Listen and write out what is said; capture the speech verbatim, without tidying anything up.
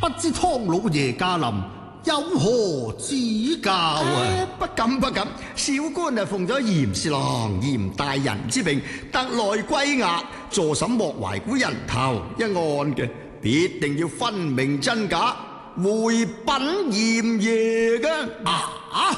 不知湯老爺駕臨，有何指教啊？ 哎、不敢不敢，小官啊奉咗嚴侍郎、嚴大人之命，特來歸押，助審莫懷古人頭一案嘅，必定要分明真假，回稟嚴爺嘅。 啊！